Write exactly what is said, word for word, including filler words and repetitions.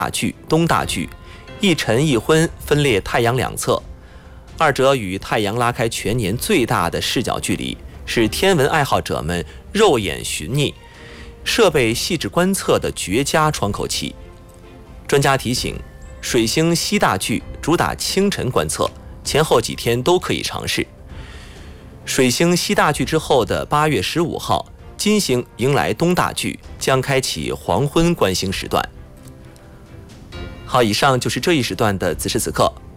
距、东大距，一晨一昏分列太阳两侧，二者与太阳拉开全年最大的视角距离，是天文爱好者们肉眼寻觅、设备细致观测的绝佳窗口期。专家提醒，水星西大距主打清晨观测，前后几天都可以尝试。水星西大距之后的八月十五号，金星迎来东大距，将开启黄昏观星时段。好，以上就是这一时段的此时此刻。